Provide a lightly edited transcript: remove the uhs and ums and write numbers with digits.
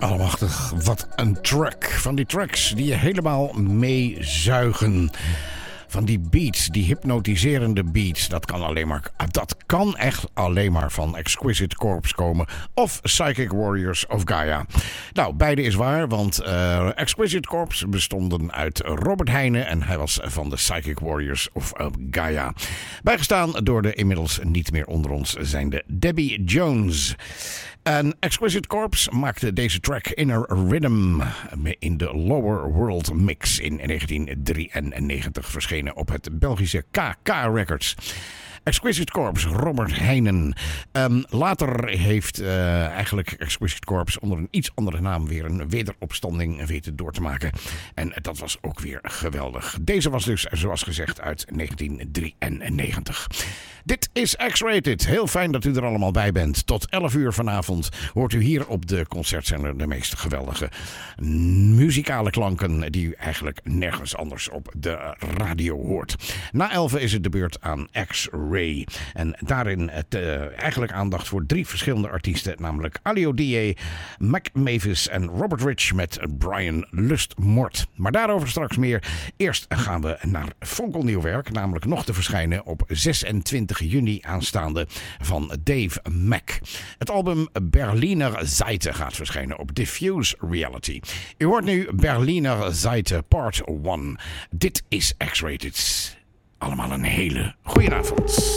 Allemachtig, wat een track. Van die tracks die je helemaal meezuigen. Van die beats, die hypnotiserende beats. Dat kan echt alleen maar van Exquisite Corpse komen. Of Psychic Warriors of Gaia. Nou, beide is waar, want Exquisite Corpse bestonden uit Robert Heijnen. En hij was van de Psychic Warriors of Gaia. Bijgestaan door de inmiddels niet meer onder ons zijnde Debbie Jones. En Exquisite Corpse maakte deze track Inner Rhythm in de Lower World Mix in 1993 verschenen op het Belgische KK Records. Exquisite Corpse, Robert Heijnen. Later heeft eigenlijk Exquisite Corpse onder een iets andere naam weer een wederopstanding weten door te maken. En dat was ook weer geweldig. Deze was dus, zoals gezegd, uit 1993. Dit is X-Rated. Heel fijn dat u er allemaal bij bent. Tot 11 uur vanavond hoort u hier op de concertzender de meest geweldige muzikale klanken die u eigenlijk nergens anders op de radio hoort. Na 11 is het de beurt aan X-Ray. En daarin eigenlijk aandacht voor 3 verschillende artiesten, namelijk Ali O'Dié, Mac Mavis en Robert Rich met Brian Lustmort. Maar daarover straks meer. Eerst gaan we naar fonkelnieuw werk, namelijk nog te verschijnen op 26 juni aanstaande van Dave Mack. Het album Berliner Seite gaat verschijnen op Diffuse Reality. U hoort nu Berliner Seite Part 1. Dit is X-Rated. Allemaal een hele goeie avond.